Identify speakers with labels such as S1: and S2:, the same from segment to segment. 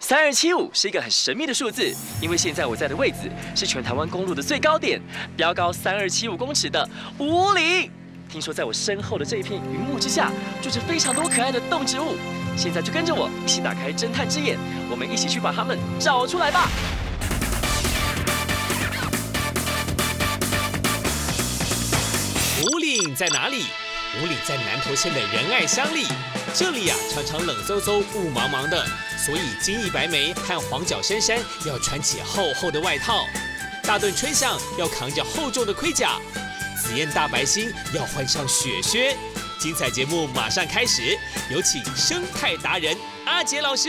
S1: 3275是一个很神秘的数字，因为现在我在的位置是全台湾公路的最高点，标高3275公尺的五岭。听说在我身后的这一片云雾之下，住着非常多可爱的动植物。现在就跟着我一起打开侦探之眼，我们一起去把它们找出来吧。
S2: 五岭在哪里？五岭在南投县的仁爱乡里。这里啊，常常冷飕飕、雾茫茫的，所以金翼白眉和黄脚珊珊要穿起厚厚的外套，大顿春象要扛着厚重的盔甲，紫燕大白星要换上雪靴。精彩节目马上开始，有请生态达人阿杰老师。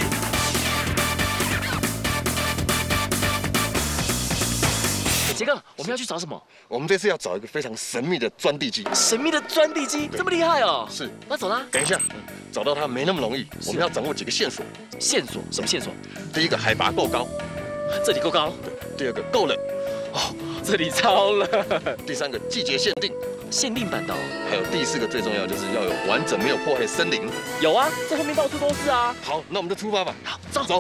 S1: 杰哥，我们要去找什么？
S3: 我们这次要找一个非常神秘的钻地机。
S1: 神秘的钻地机，这么厉害哦！
S3: 是，
S1: 那走啦。
S3: 等一下，找到它没那么容易，我们要掌握几个线索。
S1: 线索？什么线索？
S3: 第一个，海拔够高，
S1: 这里够高。
S3: 第二个，够冷，
S1: 哦，这里超冷。
S3: 第三个，季节限定，
S1: 限定版的哦。
S3: 还有第四个最重要就是要有完整没有破坏森林。
S1: 有啊，这后面到处都是啊。
S3: 好，那我们就出发吧。
S1: 好，
S3: 走。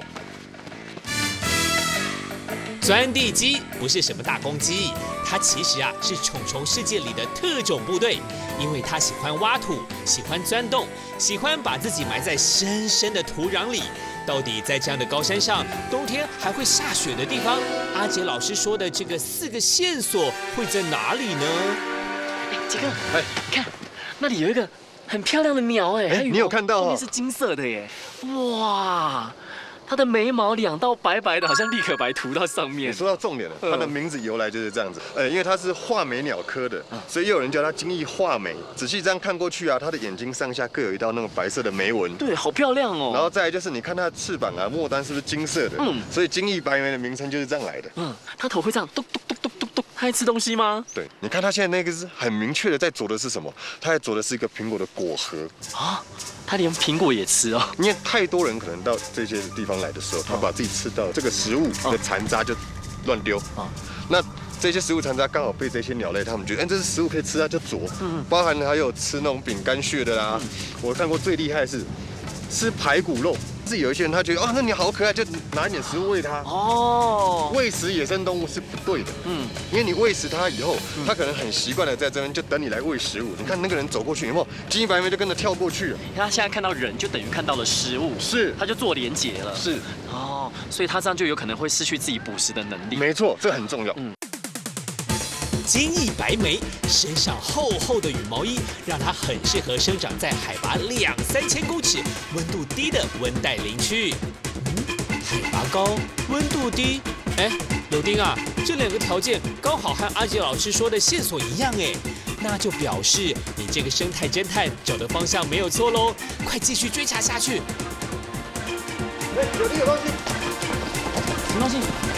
S2: 钻地机不是什么大公鸡，它其实啊是虫虫世界里的特种部队，因为它喜欢挖土，喜欢钻洞，喜欢把自己埋在深深的土壤里。到底在这样的高山上，冬天还会下雪的地方，阿杰老师说的这个4个线索会在哪里呢？
S1: 哎，杰哥，你看那里有一个很漂亮的鸟，哎，
S3: 你有看到？
S1: 后面是金色的耶，哇！它的眉毛2道白白的，好像立可白涂到上面。
S3: 你说到重点了，它的名字由来就是这样子。因为它是画眉鸟科的，所以也有人叫它金翼画眉。仔细这样看过去啊，它的眼睛上下各有一道那种白色的眉纹。
S1: 对，好漂亮哦。
S3: 然后再来就是你看它的翅膀啊，末端是不是金色的？所以金翼白眉的名称就是这样来的。
S1: 它头会这样咚咚咚咚咚咚。它在吃东西吗？
S3: 对，你看它现在那个是很明确的在啄的是什么？它在啄的是一个苹果的果核
S1: 啊，它连苹果也吃哦。
S3: 因为太多人可能到这些地方来的时候，他把自己吃到这个食物的残渣就乱丢啊。那这些食物残渣刚好被这些鸟类，他们觉得，这是食物可以吃啊，就啄。包含还有吃那种饼干屑的啦。我看过最厉害的是吃排骨肉。自己有一些人他觉得那你好可爱，就拿一点食物喂它。喂食野生动物是不对的。因为你喂食它以后，它可能很习惯的在这边就等你来喂食物。你看那个人走过去，有没有金翼白眉就跟着跳过去了？
S1: 他现在看到人就等于看到了食物，
S3: 是，
S1: 他就做连结了。
S3: 是，
S1: 所以他这样就有可能会失去自己捕食的能力。
S3: 没错，这很重要。
S2: 金翼白眉身上厚厚的羽毛衣，让它很适合生长在海拔2-3千公尺、温度低的温带林区。海拔高，温度低，柳丁啊，这2个条件刚好和阿杰老师说的线索一样哎，那就表示你这个生态侦探找的方向没有错喽，快继续追查下去。
S3: 有这个东西，
S1: 什么东西？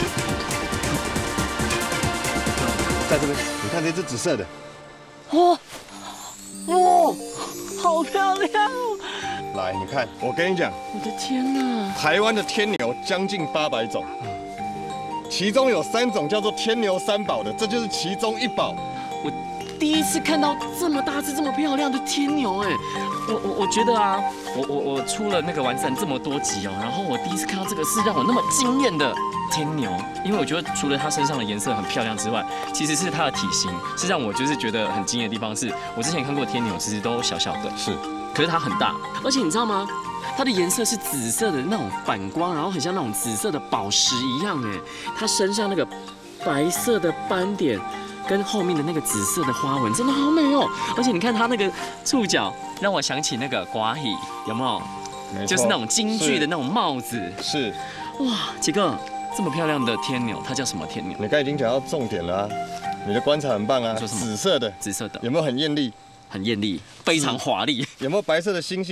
S3: 在这边，你看这只紫色的，
S1: 哇，好漂亮！
S3: 来，你看，我跟你讲，
S1: 我的天哪！
S3: 台湾的天牛将近800种，其中有3种叫做天牛3宝的，这就是其中1宝。
S1: 我第一次看到这么大只、这么漂亮的天牛，我觉得啊，我出了那个完整这么多集哦，然后我第一次看到这个是让我那么惊艳的天牛，因为我觉得除了它身上的颜色很漂亮之外，其实是它的体型是让我就是觉得很惊艳的地方是，我之前看过的天牛其实都小小的，
S3: 是，
S1: 可是它很大，而且你知道吗？它的颜色是紫色的那种反光，然后很像那种紫色的宝石一样它身上那个白色的斑点。跟后面的那个紫色的花纹真的好美哦，而且你看它那个触角，让我想起那个瓜喜，有没有？就是那种京剧的那种帽子。
S3: 是。
S1: 哇，杰哥，这么漂亮的天牛，它叫什么天牛？
S3: 你刚才已经讲到重点了啊，你的观察很棒啊。
S1: 说什么？
S3: 紫色的，
S1: 紫色的，
S3: 有没有很艳丽？
S1: 很艳丽，非常华丽。
S3: 有没有白色的星星？